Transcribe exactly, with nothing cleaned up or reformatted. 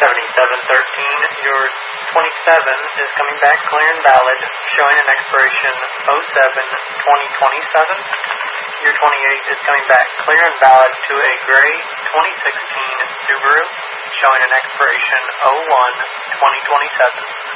seventy-seven thirteen, your twenty-seven is coming back clear and valid, showing an expiration oh seven twenty twenty-seven. Your twenty-eight is coming back clear and valid to a gray twenty sixteen Subaru, showing an expiration oh one twenty twenty-seven.